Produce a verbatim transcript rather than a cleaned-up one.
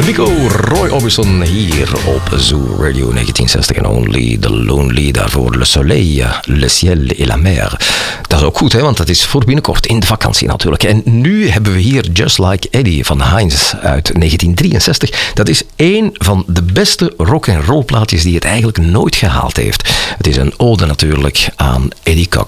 Nico Roy Orbison hier op Zoo Radio negentien zestig en Only the Lonely. Daarvoor Le Soleil, Le Ciel et la Mer. Dat is ook goed, hè, want dat is voor binnenkort in de vakantie natuurlijk. En nu hebben we hier Just Like Eddie van Heinz uit negentien drieënzestig. Dat is één van de beste rock-and-roll plaatjes die het eigenlijk nooit gehaald heeft. Het is een ode natuurlijk aan Eddie Cochran.